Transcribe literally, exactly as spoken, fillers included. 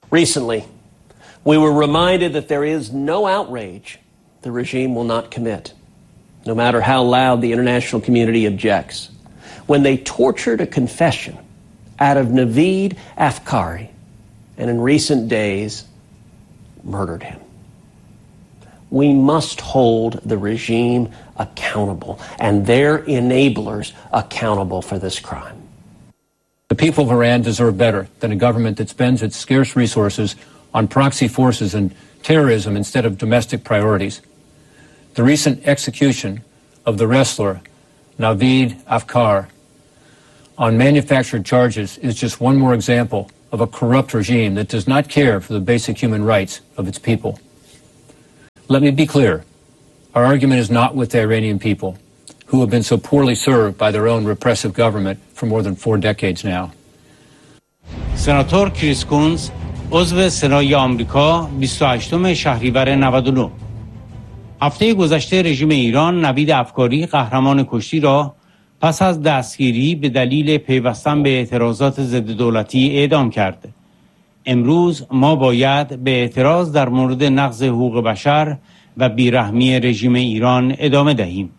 Recently, we were reminded that there is no outrage the regime will not commit, no matter how loud the international community objects. When they tortured a confession out of Naveed Afkari, and in recent days, murdered him. We must hold the regime accountable and their enablers accountable for this crime. The people of Iran deserve better than a government that spends its scarce resources on proxy forces and terrorism instead of domestic priorities. The recent execution of the wrestler Naveed Afkar on manufactured charges is just one more example of a corrupt regime that does not care for the basic human rights of its people. Let me be clear. Our argument is not with the Iranian people, who have been so poorly served by their own repressive government for more than four decades now. سناتور کریس کونز عضو سنای آمریکا بیست و هشتم شهریور نود و نه. هفته گذشته رژیم ایران نوید افکاری قهرمان کشتی را پس از دستگیری به دلیل پیوستن به اعتراضات ضد دولتی اعدام کرد. امروز ما باید به اعتراض در مورد نقض حقوق بشر و بیرحمی رژیم ایران ادامه دهیم.